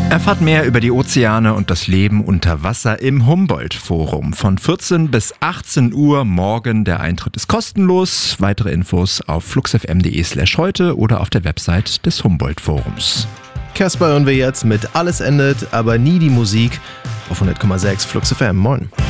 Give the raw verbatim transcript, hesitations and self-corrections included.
Erfahrt mehr über die Ozeane und das Leben unter Wasser im Humboldt-Forum. Von vierzehn bis achtzehn Uhr morgen. Der Eintritt ist kostenlos. Weitere Infos auf fluxfm.de slash heute oder auf der Website des Humboldt-Forums. Casper hören wir jetzt mit Alles endet, aber nie die Musik auf hundert Komma sechs Flux F M. Moin.